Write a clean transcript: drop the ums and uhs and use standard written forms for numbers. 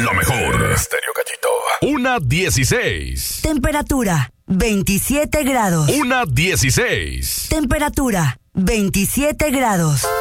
Lo mejor. Estéreo Gallito. 1:16. Temperatura 27 grados. 1:16. Temperatura 27 grados.